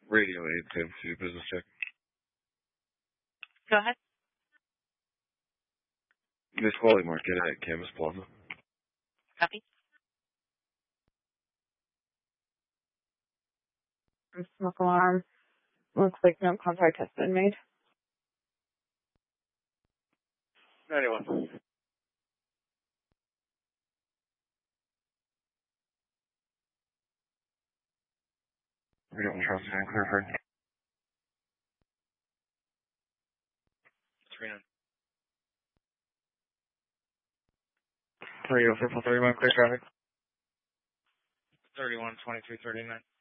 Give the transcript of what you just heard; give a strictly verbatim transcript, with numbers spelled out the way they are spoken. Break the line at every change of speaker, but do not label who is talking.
Radio eight, Sam, to business check.
Go ahead.
Miss Quality Market at Campus Plaza.
Copy.
Smoke alarm. Looks like no contact has been made.
ninety-one.
We don't trust in Clearford.
three nine.
Radio triple thirty-one, clear traffic.
thirty-one, twenty-three, thirty-nine.